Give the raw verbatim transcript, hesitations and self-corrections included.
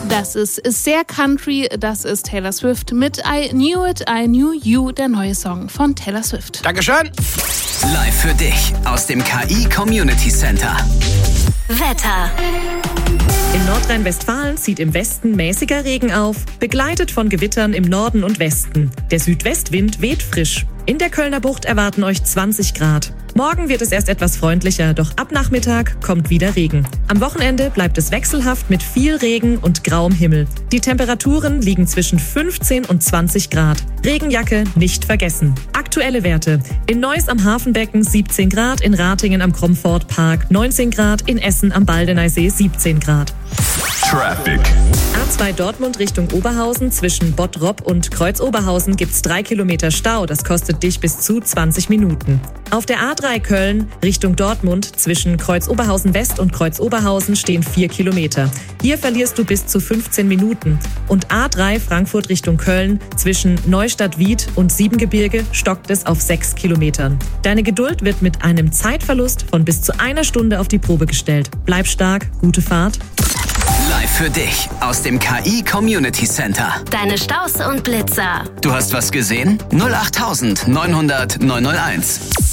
Das ist, ist sehr Country, das ist Taylor Swift mit I Knew It, I Knew You, der neue Song von Taylor Swift. Dankeschön. Live für dich aus dem K I Community Center. Wetter. In Nordrhein-Westfalen zieht im Westen mäßiger Regen auf, begleitet von Gewittern im Norden und Westen. Der Südwestwind weht frisch. In der Kölner Bucht erwarten euch zwanzig Grad. Morgen wird es erst etwas freundlicher, doch ab Nachmittag kommt wieder Regen. Am Wochenende bleibt es wechselhaft mit viel Regen und grauem Himmel. Die Temperaturen liegen zwischen fünfzehn und zwanzig Grad. Regenjacke nicht vergessen. Aktuelle Werte. In Neuss am Hafenbecken siebzehn Grad, in Ratingen am Kromford-Park neunzehn Grad, in Essen am Baldeneysee siebzehn Grad. Traffic. A zwei Dortmund Richtung Oberhausen. Zwischen Bottrop und Kreuz-Oberhausen gibt's drei Kilometer Stau. Das kostet dich bis zu zwanzig Minuten. Auf der A drei Köln Richtung Dortmund zwischen Kreuz-Oberhausen West und Kreuz-Oberhausen stehen vier Kilometer. Hier verlierst du bis zu fünfzehn Minuten. Und A drei Frankfurt Richtung Köln zwischen Neustadt-Wied und Siebengebirge stockt es auf sechs Kilometern. Deine Geduld wird mit einem Zeitverlust von bis zu einer Stunde auf die Probe gestellt. Bleib stark, gute Fahrt. Live für dich aus dem K I Community Center. Deine Staus und Blitzer. Du hast was gesehen? null acht neun null null neun null eins.